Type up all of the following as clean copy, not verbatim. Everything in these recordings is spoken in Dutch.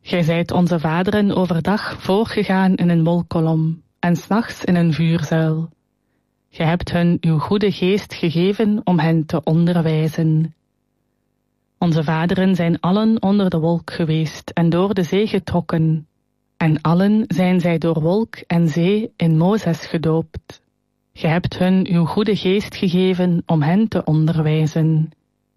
Gij zijt onze vaderen overdag voorgegaan in een wolkkolom en 's nachts in een vuurzuil. Gij hebt hun uw goede geest gegeven om hen te onderwijzen. Onze vaderen zijn allen onder de wolk geweest en door de zee getrokken. En allen zijn zij door wolk en zee in Mozes gedoopt. Gij hebt hun uw goede geest gegeven om hen te onderwijzen.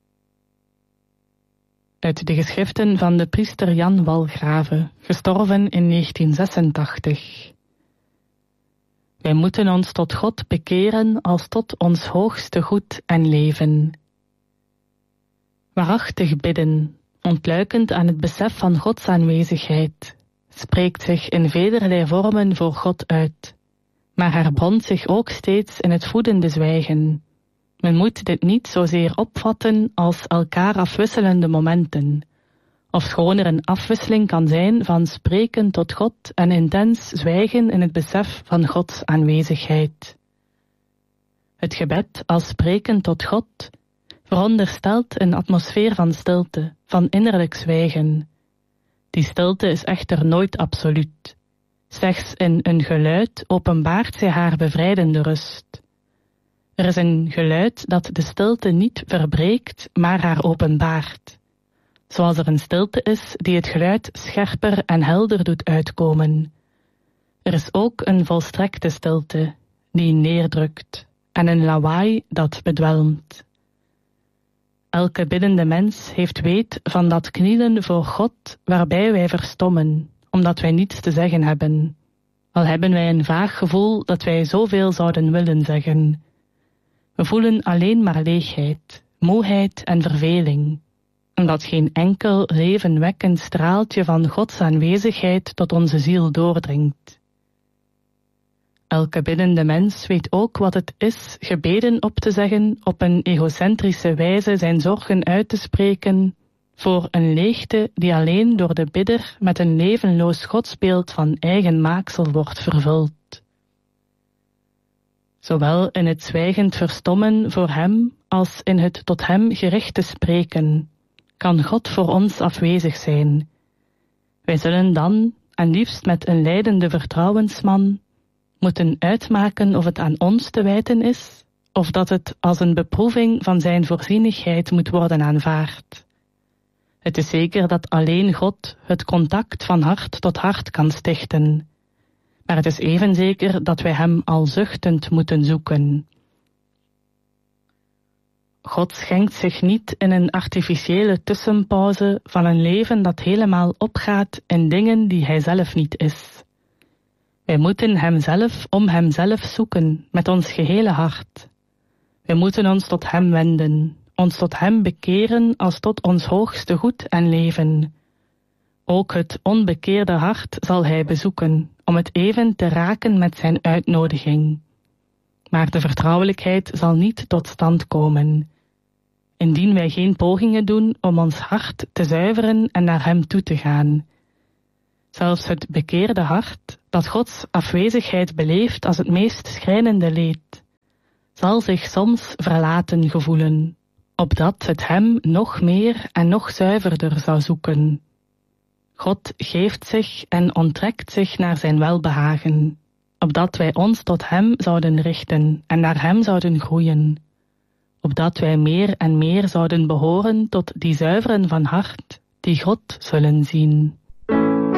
Uit de geschriften van de priester Jan Walgrave, gestorven in 1986. Wij moeten ons tot God bekeren als tot ons hoogste goed en leven. Waarachtig bidden, ontluikend aan het besef van Gods aanwezigheid, spreekt zich in velerlei vormen voor God uit, maar herbrandt zich ook steeds in het voedende zwijgen. Men moet dit niet zozeer opvatten als elkaar afwisselende momenten, ofschoon er een afwisseling kan zijn van spreken tot God en intens zwijgen in het besef van Gods aanwezigheid. Het gebed als spreken tot God veronderstelt een atmosfeer van stilte, van innerlijk zwijgen. Die stilte is echter nooit absoluut. Slechts in een geluid openbaart zij haar bevrijdende rust. Er is een geluid dat de stilte niet verbreekt, maar haar openbaart. Zoals er een stilte is die het geluid scherper en helder doet uitkomen. Er is ook een volstrekte stilte, die neerdrukt, en een lawaai dat bedwelmt. Elke biddende mens heeft weet van dat knielen voor God waarbij wij verstommen, omdat wij niets te zeggen hebben. Al hebben wij een vaag gevoel dat wij zoveel zouden willen zeggen. We voelen alleen maar leegheid, moeheid en verveling, omdat geen enkel levenwekkend straaltje van Gods aanwezigheid tot onze ziel doordringt. Elke biddende mens weet ook wat het is gebeden op te zeggen, op een egocentrische wijze zijn zorgen uit te spreken, voor een leegte die alleen door de bidder met een levenloos godsbeeld van eigen maaksel wordt vervuld. Zowel in het zwijgend verstommen voor hem, als in het tot hem gerichte spreken, kan God voor ons afwezig zijn. Wij zullen dan, en liefst met een lijdende vertrouwensman, moeten uitmaken of het aan ons te wijten is, of dat het als een beproeving van zijn voorzienigheid moet worden aanvaard. Het is zeker dat alleen God het contact van hart tot hart kan stichten, maar het is even zeker dat wij hem al zuchtend moeten zoeken. God schenkt zich niet in een artificiële tussenpauze van een leven dat helemaal opgaat in dingen die hij zelf niet is. Wij moeten hemzelf om hemzelf zoeken met ons gehele hart. Wij moeten ons tot hem wenden, ons tot hem bekeren als tot ons hoogste goed en leven. Ook het onbekeerde hart zal hij bezoeken, om het even te raken met zijn uitnodiging. Maar de vertrouwelijkheid zal niet tot stand komen, indien wij geen pogingen doen om ons hart te zuiveren en naar hem toe te gaan. Zelfs het bekeerde hart, dat Gods afwezigheid beleeft als het meest schrijnende leed, zal zich soms verlaten gevoelen, opdat het hem nog meer en nog zuiverder zou zoeken. God geeft zich en onttrekt zich naar zijn welbehagen, opdat wij ons tot hem zouden richten en naar hem zouden groeien, opdat wij meer en meer zouden behoren tot die zuiveren van hart die God zullen zien.